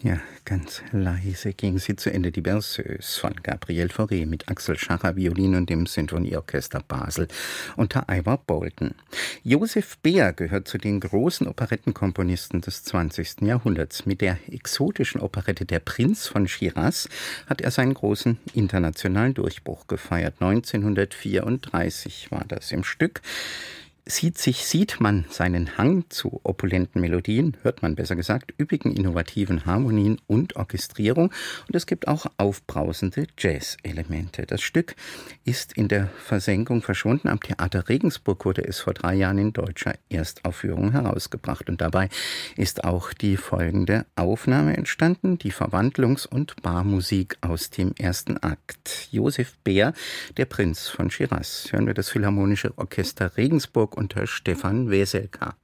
Ja, ganz leise ging sie zu Ende, die Berceuse von Gabriel Fauré mit Axel Schacher Violin und dem Sinfonieorchester Basel unter Ivor Bolton. Joseph Beer gehört zu den großen Operettenkomponisten des 20. Jahrhunderts. Mit der exotischen Operette Der Prinz von Shiraz hat er seinen großen internationalen Durchbruch gefeiert. 1934 war das. Im Stück sieht man seinen Hang zu opulenten Melodien, hört man besser gesagt, üppigen innovativen Harmonien und Orchestrierung, und es gibt auch aufbrausende Jazz-Elemente. Das Stück ist in der Versenkung verschwunden. Am Theater Regensburg wurde es vor 3 Jahren in deutscher Erstaufführung herausgebracht, und dabei ist auch die folgende Aufnahme entstanden, die Verwandlungs- und Barmusik aus dem ersten Akt. Joseph Beer, Der Prinz von Shiraz. Hören wir das Philharmonische Orchester Regensburg unter Stefan Weselka.